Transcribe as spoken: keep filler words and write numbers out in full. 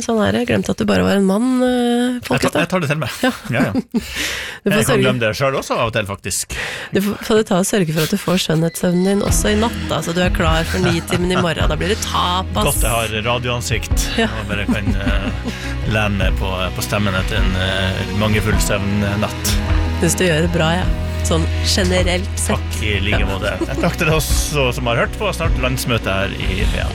sånn er det. Glemte at du bare var en mann, uh, jeg, tar, jeg tar det til meg. Ja. Ja, ja. Jeg kan sørge... glemme det selv også av og til, faktisk. Du får, får du ta og sørge for at du får skjønnhetssøvnen din også i natt, da, så du er klar for nitimen i morgen. Da blir det tapas. Godt jeg har radioansikt, ja. Og bare kan uh, lene på, på stemmen etter en uh, mangefull søvnnatt. Hvis du gjør det bra, ja. Sånn generelt sett. Takk i like måte. Jeg takk til oss som har hørt på snart landsmøte her i P A.